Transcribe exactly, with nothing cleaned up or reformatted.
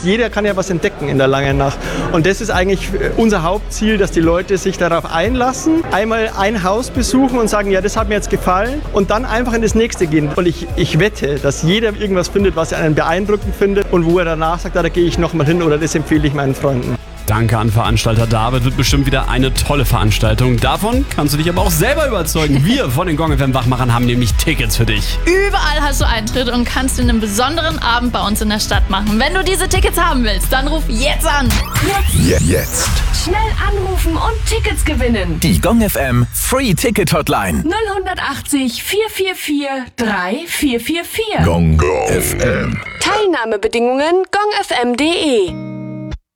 jeder kann ja was entdecken in der Langen Nacht. Und das ist eigentlich unser Hauptziel, dass die Leute sich darauf einlassen, einmal ein Haus besuchen und sagen, ja, das hat mir jetzt gefallen und dann einfach in das nächste gehen. Und ich, ich wette, dass jeder irgendwas findet, was er einen beeindruckend findet und wo er danach sagt, da gehe ich nochmal hin oder das empfehle ich meinen Freunden. Danke an Veranstalter David, wird bestimmt wieder eine tolle Veranstaltung. Davon kannst du dich aber auch selber überzeugen. Wir von den Gong F M Wachmachern haben nämlich Tickets für dich. Überall hast du Eintritt und kannst einen besonderen Abend bei uns in der Stadt machen. Wenn du diese Tickets haben willst, dann ruf jetzt an. Jetzt. Jetzt. Schnell anrufen und Tickets gewinnen. Die Gong F M Free Ticket Hotline. null achtzig, vier vier vier, drei vier vier vier. Gong F M. Teilnahmebedingungen gong f m punkt de.